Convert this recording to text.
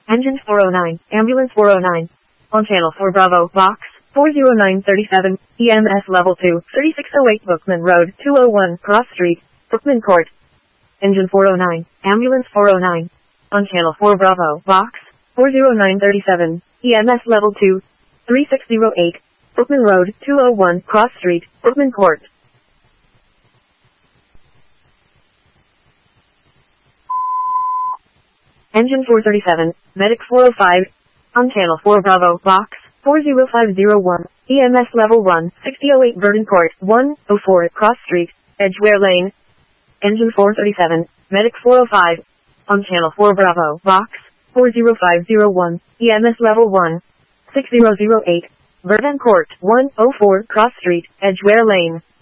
Engine 409, Ambulance 409. On Channel 4 Bravo, Box 40937, EMS Level 2, 3608 Bookman Road, 201 Cross Street, Bookman Court. Engine 409, Ambulance 409. On Channel 4 Bravo, Box 40937, EMS Level 2, 3608, Bookman Road, 201 Cross Street, Bookman Court. Engine 437, Medic 405, on Channel 4 Bravo, Box 40501, EMS Level 1, 6008 Verdun Court, 104 Cross Street, Edgware Lane. Engine 437, Medic 405, on Channel 4 Bravo, Box 40501, EMS Level 1, 6008, Verdun Court, 104 Cross Street, Edgware Lane.